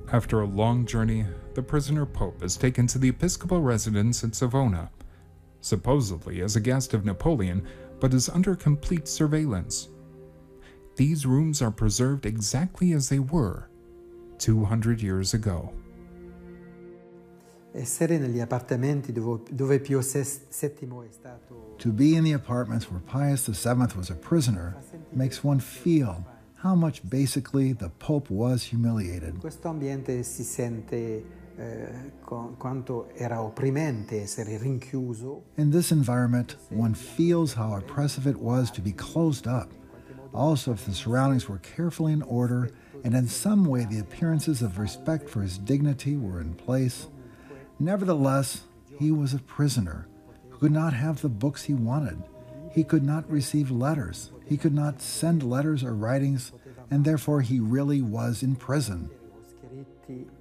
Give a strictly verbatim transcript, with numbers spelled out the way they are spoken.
After a long journey, the prisoner pope is taken to the episcopal residence in Savona, supposedly as a guest of Napoleon, but is under complete surveillance. These rooms are preserved exactly as they were two hundred years ago. Essere negli appartamenti dove, dove Pio settimo è stato... To be in the apartments where Pius the seventh was a prisoner makes one feel how much basically the Pope was humiliated. In questo ambiente si sente eh, quanto era opprimente essere rinchiuso. In this environment, one feels how oppressive it was to be closed up. Also, if the surroundings were carefully in order and in some way the appearances of respect for his dignity were in place. Nevertheless, he was a prisoner who could not have the books he wanted. He could not receive letters. He could not send letters or writings, and therefore he really was in prison.